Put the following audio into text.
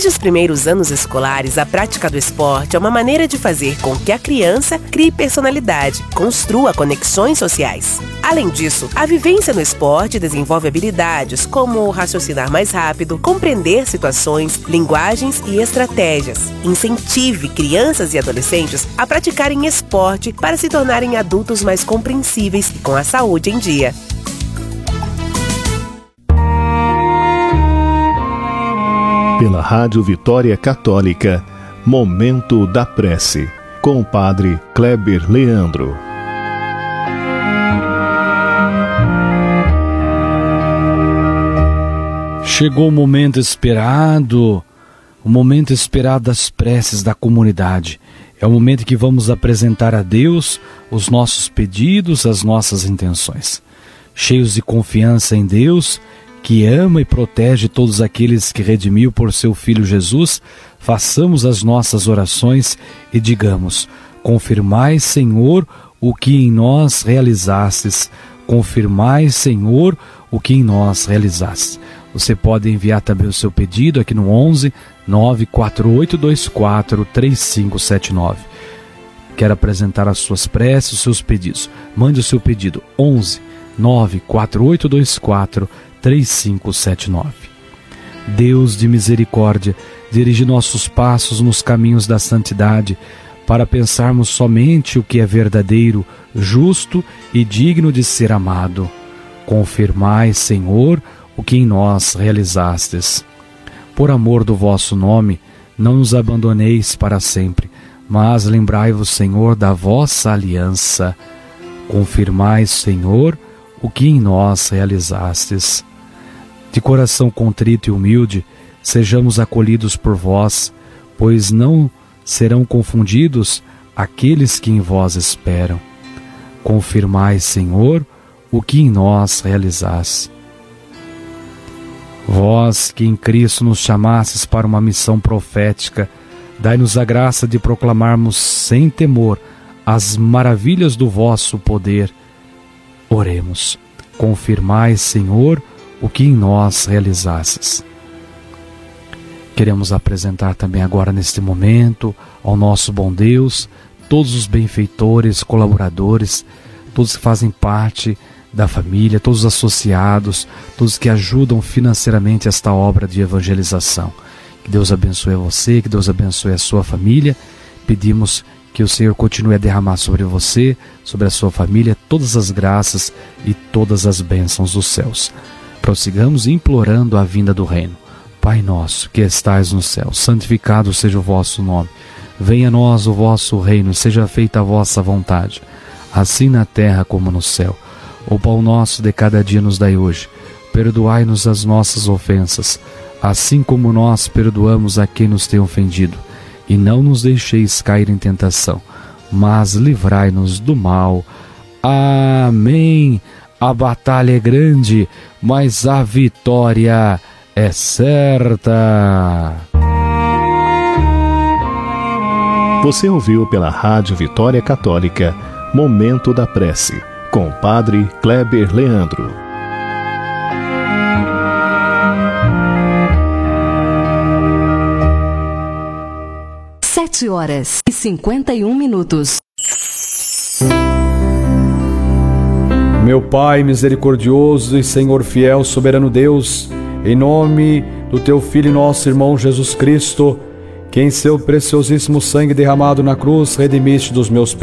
Desde os primeiros anos escolares, a prática do esporte é uma maneira de fazer com que a criança crie personalidade, construa conexões sociais. Além disso, a vivência no esporte desenvolve habilidades como raciocinar mais rápido, compreender situações, linguagens e estratégias. Incentive crianças e adolescentes a praticarem esporte para se tornarem adultos mais compreensíveis e com a saúde em dia. Pela Rádio Vitória Católica, Momento da Prece, com o Padre Kleber Leandro. Chegou o momento esperado das preces da comunidade. É o momento que vamos apresentar a Deus os nossos pedidos, as nossas intenções. Cheios de confiança em Deus, que ama e protege todos aqueles que redimiu por seu Filho Jesus, façamos as nossas orações e digamos: confirmai, Senhor, o que em nós realizastes. Confirmai, Senhor, o que em nós realizastes. Você pode enviar também o seu pedido aqui no 11 94824 3579. Quero apresentar as suas preces, os seus pedidos. Mande o seu pedido 11 94824 3579. Deus de misericórdia, dirige nossos passos nos caminhos da santidade, para pensarmos somente o que é verdadeiro, justo e digno de ser amado. Confirmai, Senhor, o que em nós realizastes. Por amor do vosso nome, não nos abandoneis para sempre, mas lembrai-vos, Senhor, da vossa aliança. Confirmai, Senhor, o que em nós realizastes. De coração contrito e humilde, sejamos acolhidos por vós, pois não serão confundidos aqueles que em vós esperam. Confirmai, Senhor, o que em nós realizaste. Vós que em Cristo nos chamastes para uma missão profética, dai-nos a graça de proclamarmos sem temor as maravilhas do vosso poder. Oremos. Confirmai, Senhor, o que em nós realizastes. Queremos apresentar também agora neste momento ao nosso bom Deus todos os benfeitores, colaboradores, todos que fazem parte da família, todos os associados, todos que ajudam financeiramente esta obra de evangelização. Que Deus abençoe você, que Deus abençoe a sua família. Pedimos que o Senhor continue a derramar sobre você, sobre a sua família, todas as graças e todas as bênçãos dos céus. Prossigamos implorando a vinda do reino. Pai nosso, que estais no céu, santificado seja o vosso nome. Venha a nós o vosso reino, seja feita a vossa vontade, assim na terra como no céu. O pão nosso de cada dia nos dai hoje. Perdoai-nos as nossas ofensas, assim como nós perdoamos a quem nos tem ofendido. E não nos deixeis cair em tentação, mas livrai-nos do mal. Amém. A batalha é grande, mas a vitória é certa. Você ouviu pela Rádio Vitória Católica, Momento da Prece, com o Padre Kleber Leandro. Horas e 51 minutos. Meu Pai misericordioso e Senhor fiel, soberano Deus, em nome do Teu Filho e nosso irmão Jesus Cristo, que em seu preciosíssimo sangue derramado na cruz redimiste dos meus pecados,